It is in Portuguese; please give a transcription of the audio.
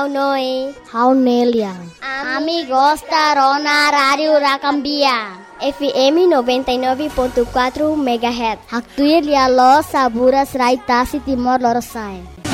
Hau Noi. Hau Nelia. Amigos da Rona Rádio Rakambia. FM 99.4 MHz. Haktuir Lialo Saburas Raitasi Timor Leste.